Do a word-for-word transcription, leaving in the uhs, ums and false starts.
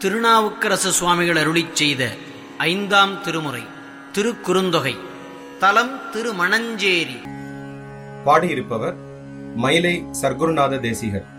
திருநாவுக்கரசு சுவாமிகள் அருளிச் செய்த ஐந்தாம் திருமுறை திருக்குறுந்தொகை. தலம் திருமணஞ்சேரி. பாடியிருப்பவர் மயிலை சர்க்குருநாத தேசிகர்.